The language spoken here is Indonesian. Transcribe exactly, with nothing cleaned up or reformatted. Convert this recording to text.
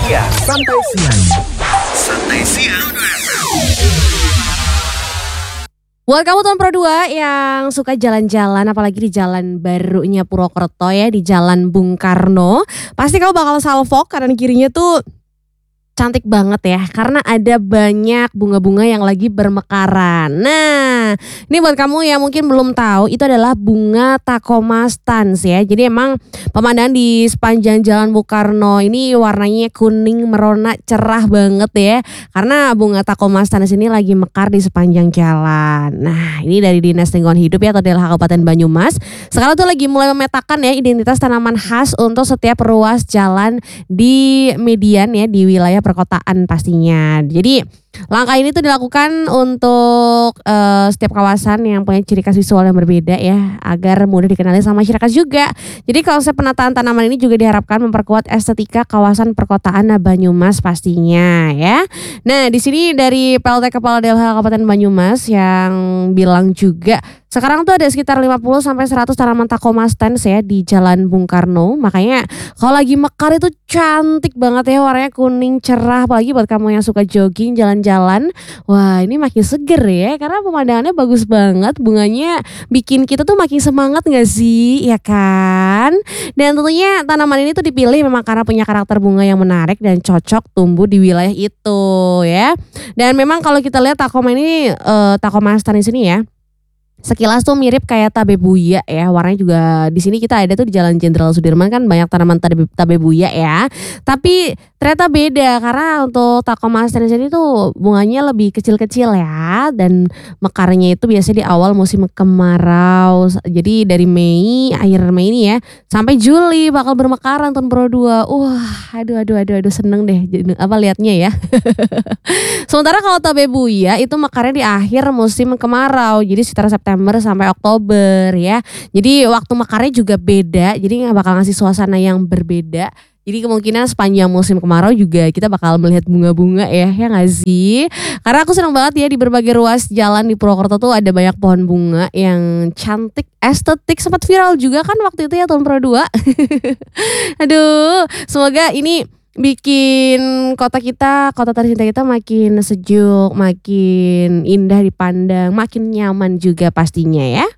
siang. Santai siang. Santai siang. Buat kamu Tuan Pro dua yang suka jalan-jalan, apalagi di jalan barunya Purwokerto ya, di Jalan Bung Karno, pasti kamu bakal salfok kanan kirinya tuh cantik banget ya, karena ada banyak bunga-bunga yang lagi bermekaran. Nah, ini buat kamu yang mungkin belum tahu, itu adalah bunga Tacoma stans ya. Jadi emang pemandangan di sepanjang Jalan Bung Karno ini warnanya kuning merona cerah banget ya, karena bunga Tacoma stans ini lagi mekar di sepanjang jalan. Nah, ini dari Dinas Lingkungan Hidup ya, atau D L H Kabupaten Banyumas. Sekarang tuh lagi mulai memetakan ya identitas tanaman khas untuk setiap ruas jalan di median ya, di wilayah perkotaan pastinya. Jadi langkah ini tuh dilakukan untuk uh, setiap kawasan yang punya ciri khas visual yang berbeda ya, agar mudah dikenali sama masyarakat juga. Jadi konsep penataan tanaman ini juga diharapkan memperkuat estetika kawasan perkotaan Banyumas pastinya ya. Nah, di sini dari P L T Kepala D L H Kabupaten Banyumas yang bilang juga sekarang tuh ada sekitar lima puluh sampai seratus tanaman Tacoma stans ya di Jalan Bung Karno. Makanya kalau lagi mekar itu cantik banget ya, warnanya kuning cerah, apalagi buat kamu yang suka jogging, jalan-jalan. Wah, ini makin seger ya, karena pemandangannya bagus banget, bunganya bikin kita tuh makin semangat gak sih, ya kan? Dan tentunya tanaman ini tuh dipilih memang karena punya karakter bunga yang menarik dan cocok tumbuh di wilayah itu ya. Dan memang kalau kita lihat Tacoma ini, uh, Tacoma stans ini ya, sekilas tuh mirip kayak tabebuya ya, warnanya juga di sini kita ada tuh di Jalan Jenderal Sudirman kan banyak tanaman tabe, tabebuya ya. Tapi ternyata beda karena untuk Tacoma stans ini tuh bunganya lebih kecil-kecil ya, dan mekarnya itu biasanya di awal musim kemarau. Jadi dari Mei, akhir Mei ini ya, sampai Juli bakal bermekaran Tuan Pro dua. Wah, aduh aduh aduh aduh seneng deh apa liatnya ya. Sementara kalau tabebuya itu mekarnya di akhir musim kemarau. Jadi sekitar September sampai Oktober ya. Jadi waktu mekarnya juga beda. Jadi nggak bakal ngasih suasana yang berbeda. Jadi kemungkinan sepanjang musim kemarau juga kita bakal melihat bunga-bunga ya, ya nggak sih? Karena aku senang banget ya di berbagai ruas jalan di Purwokerto tuh ada banyak pohon bunga yang cantik, estetik, sempat viral juga kan waktu itu ya Tuan Pro dua. Aduh, semoga ini bikin kota kita, kota tercinta kita makin sejuk, makin indah dipandang, makin nyaman juga pastinya ya.